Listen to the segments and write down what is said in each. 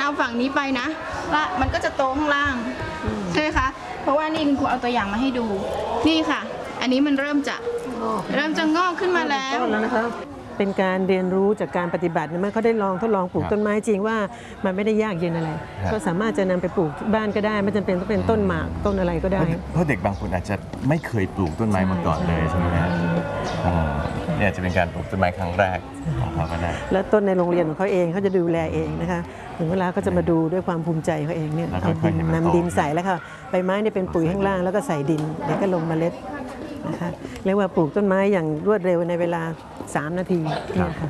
เอาฝั่งนี้ไปนะละมันก็จะโตข้างล่างใช่ไหมคะเพราะว่านี่คุณครูเอาตัวอย่างมาให้ดูนี่ค่ะอันนี้มันเริ่มจะงอกขึ้นมาแล้วนะครับเป็นการเรียนรู้จากการปฏิบัติเมื่อเขาได้ลองทดลองปลูกต้นไม้จริงว่ามันไม่ได้ยากเย็นอะไรก็สามารถจะนำไปปลูกบ้านก็ได้ไม่จำเป็นต้องเป็นต้นหมากต้นอะไรก็ได้เพราะเด็กบางคนอาจจะไม่เคยปลูกต้นไม้มาก่อนเลยใช่ไหมครับเนี่ยจะเป็นการปลูกต้นไม้ครั้งแรกของเขาก็ได้แล้วต้นในโรงเรียนของเขาเองเขาจะดูแลเองนะคะถึงเวลาก็จะมาดูด้วยความภูมิใจเขาเองเนี่ยเอาดินนำดินใส่แล้วค่ะใบไม้เนี่ยเป็นปุ๋ยข้างล่างแล้วก็ใส่ดินแล้วก็ลงเมล็ดนะคะเรียกว่าปลูกต้นไม้อย่างรวดเร็วในเวลา3 นาทีนี่ค่ะ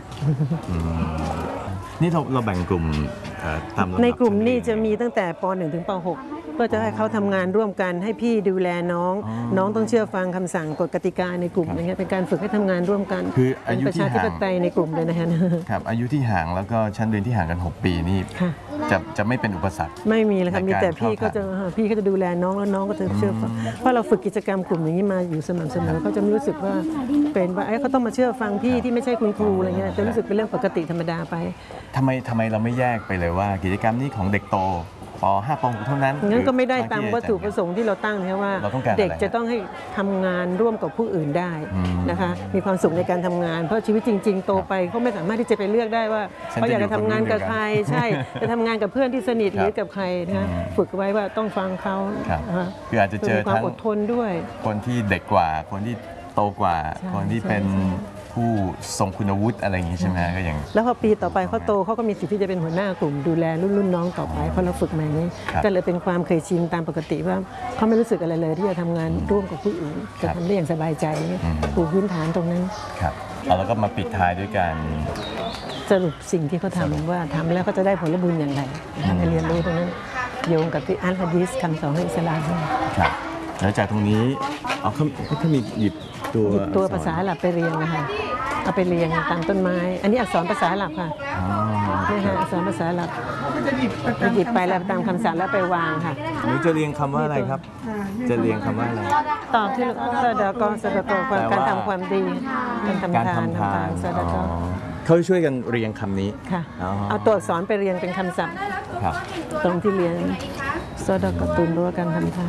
นี่เราแบ่งกลุ่มในกลุ่มนี่จะมีตั้งแต่ป .1 ถึงป .6 เพื่อจะให้เขาทำงานร่วมกันให้พี่ดูแลน้องต้องเชื่อฟังคำสั่งกฎกติกาในกลุ่มอย่างเงี้ยเป็นการฝึกให้ทำงานร่วมกันคืออายุที่ห่างประชาธิปไตยในกลุ่มเลยนะคะครับอายุที่ห่างแล้วก็ชั้นเรียนที่ห่างกัน6 ปีนี่จะไม่เป็นอุปสรรคไม่มีเลยค่ะมีแต่พี่ก็จะดูแลน้องแล้วน้องก็จะเชื่อฟังเพราะเราฝึกกิจกรรมกลุ่มอย่างนี้มาอยู่สม่ำเสมอเขาจะไม่รู้สึกว่าเป็นว่าเขาต้องมาเชื่อฟังพี่ที่ไม่ใช่คุณครูอะไรเงี้ยจะรู้สึกเป็นเรื่องปกติธรรมดาไปทำไมเราไม่แยกไปเลยว่ากิจกรรมนี้ของเด็กโตป .5 ป .6 เท่านั้นงั้นก็ไม่ได้ตามวัตถุประสงค์ที่เราตั้งนะว่าเด็กจะต้องให้ทำงานร่วมกับผู้อื่นได้นะคะมีความสุขในการทำงานเพราะชีวิตจริงๆโตไปเขาไม่สามารถที่จะไปเลือกได้ว่าเขาอยากจะทำงานกับใครใช่จะทำงานกับเพื่อนที่สนิทหรือกับใครนะฝึกไว้ว่าต้องฟังเขาคืออาจจะเจอความอดทนด้วยคนที่เด็กกว่าคนที่โตกว่าคนที่เป็นผู้ทรงคุณวุฒิอะไรอย่างนี้ใช่ไหมก็อย่างแล้วพอปีต่อไปเขาโตเขาก็มีสิทธิ์ที่จะเป็นหัวหน้ากลุ่มดูแลรุ่นน้องต่อไปเพราะเราฝึกมาอย่างนี้ก็เลยเป็นความเคยชินตามปกติว่าเขาไม่รู้สึกอะไรเลยที่จะทำงานร่วมกับผู้อื่นจะทำได้อย่างสบายใจปูพื้นฐานตรงนั้นครับแล้วก็มาปิดท้ายด้วยการสรุปสิ่งที่เขาทำว่าทำแล้วเขาจะได้ผลบุญอย่างไรให้เรียนรู้ตรงนั้นโยงกับที่อัลฮะดีษคำสอนของอิสลามครับแล้วจากตรงนี้เขามีหยิบตัวภาษาอาหรับไปเรียงนะคะเอาไปเรียงตามต้นไม้อันนี้อักษรภาษาอาหรับค่ะนี่ค่ะอักษรภาษาอาหรับหยิบไปแล้วตามคำสั่งแล้วไปวางค่ะหนูจะเรียงคำว่าอะไรครับจะเรียงคำว่าอะไรตอบที่ซาดะกอการทำความดีการทำทานซาดะกอเขาช่วยกันเรียงคำนี้ค่ะเอาตัวอักษรไปเรียงเป็นคำศัพท์ตรงที่เรียงซาดะกอตุนหรือว่าการทำทาน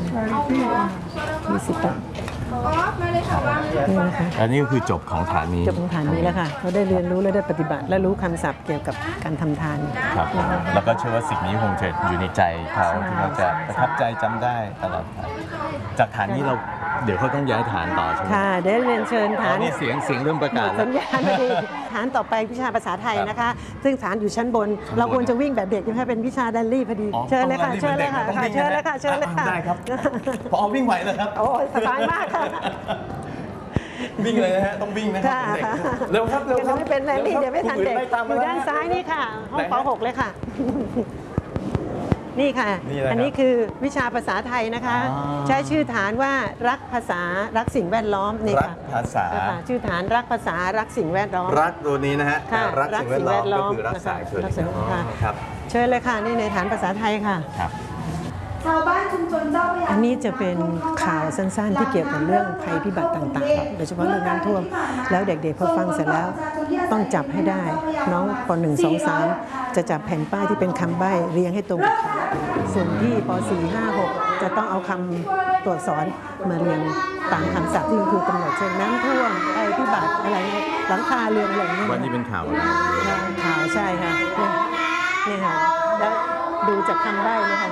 20 บาทนี่นะคะอันนี้ก็คือจบของฐานนี้จบของฐานนี้แล้วค่ะเราได้เรียนรู้และได้ปฏิบัติและรู้คำศัพท์เกี่ยวกับการทำทานครับแล้วก็เชื่อว่าสิ่งนี้คงจะอยู่ในใจเขาที่เขาจะประทับใจจำได้ตลอดจากฐานนี้เราเดี๋ยวเขาต้องย้ายฐานต่อใช่ไหมค่ะได้เรียนเชิญฐานนี่เสียงเริ่มประกาศสัญญาณดีฐานต่อไปวิชาภาษาไทยนะคะซึ่งฐานอยู่ชั้นบนเราควรจะวิ่งแบบเด็กใช่ไหมเป็นวิชาดัลลี่พอดีเชิญเลยค่ะเชิญเลยค่ะเชิญเลยค่ะเชิญเลยค่ะได้ครับพอวิ่งไหวเลยครับโอ้สบายมากค่ะวิ่งเลยนะฮะต้องวิ่งนะครับเร็วครับเร็วครับไม่เป็นไรนี่เดี๋ยวไม่ทันเด็กอยู่ด้านซ้ายนี่ค่ะห้องป .6 เลยค่ะนี่ค่ะอันนี้คือวิชาภาษาไทยนะคะใช้ชื่อฐานว่ารักภาษารักสิ่งแวดล้อมนี่ค่ะรักภาษาชื่อฐานรักภาษารักสิ่งแวดล้อมรักตัวนี้นะฮะรักสิ่งแวดล้อมก็คือรักษาเชิญครับเชิญเลยค่ะนี่ในฐานภาษาไทยค่ะชาวบ้านชุมชนเจ้าพระยาอันนี้จะเป็นข่าวสั้นๆที่เกี่ยวกับเรื่องภัยพิบัติต่างๆโดยเฉพาะเรื่องน้ำท่วมแล้วเด็กๆพอฟังเสร็จแล้วต้องจับให้ได้น้องป .1 2 3จะจับแผ่นป้ายที่เป็นคำใบ้เรียงให้ตรงกับข่าวส่วนที่ป .4 5 6จะต้องเอาคำตัวอักษรมาเรียงตามคำศัพท์ที่คุณครูกำหนดเช่นน้ำท่วมภัยพิบัติอะไรหลังคาเรือนอะไรอย่างนี้วันนี้เป็นข่าวอะไรข่าวใช่ค่ะนี่ค่ะแล้วดูจากคำใบ้นะคะ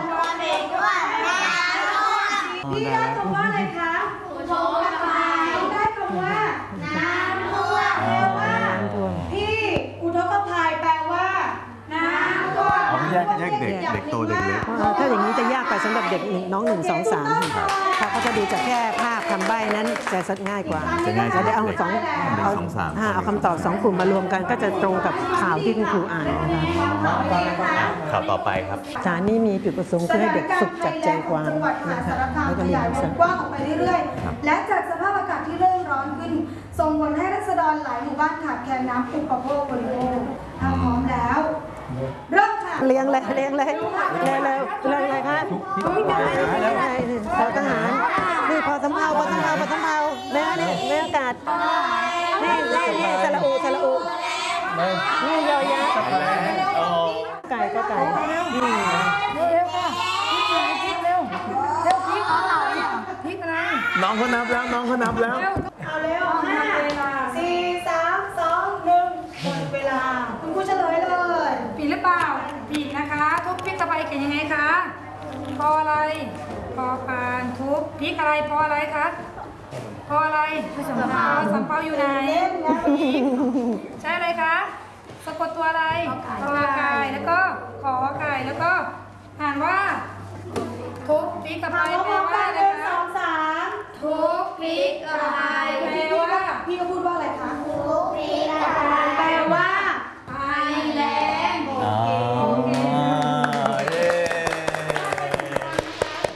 พี่ได้คำว่าอะไรคะอุทกภัยได้คำว่าน้ำท่วมแปลว่าพี่อุทกภัยแปลว่าน้ำท่วมแยกเด็กโตเด็กเล็กถ้าอย่างนี้จะยากไปสำหรับเด็กน้อง1 2 3ค่ะเขาจะดูจากแค่ภาพคำใบ้นั้นจะง่ายกว่าจะได้เอาเอาคำตอบ2 กลุ่มมารวมกันก็จะตรงกับข่าวที่คุณครูอ่านนะคะข่าวต่อไปครับฐานนี้มีจุดประสงค์เพื่อให้เด็กฝึกจับใจความนะคะแล้วก็เรียนรู้กว้างออกไปเรื่อยๆและจากสภาพอากาศที่เริ่มร้อนขึ้นส่งผลให้ราษฎรหลายหมู่บ้านขาดแคลนน้ำอุปโภคบริโภคพร้อมแล้วเริ่มค่ะเลี้ยงเลยค่ะพอทหารนี่พอสำเภานี่อากาศนี่สระอูนี่ยอยักษ์ไก่ก็ไก่นี่องเขานับแล้วน้องเขานับแล้วเอาเร็ว5 4 3 2 1หมดเวลาคุณครูเฉลยเลยผิดหรือเปล่าผิดนะคะทุบพริกกระไปเขียนยังไงคะพออะไรพอพานทุบพริกอะไรพออะไรคะพออะไรสำเภาสำเภาอยู่ไหนใช่อะไรคะสะกดตัวอะไรกอไก่แล้วก็ขอไก่แล้วก็อ่านว่าทุบพริกกระไปเอาแปลพร้อมว่ากันอะไร 1 คะ 2 3 ทุบพริกกระ